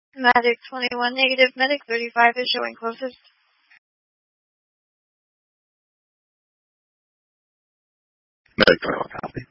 Medic 21 negative. Medic 35 is showing closest. Medic 21 copy.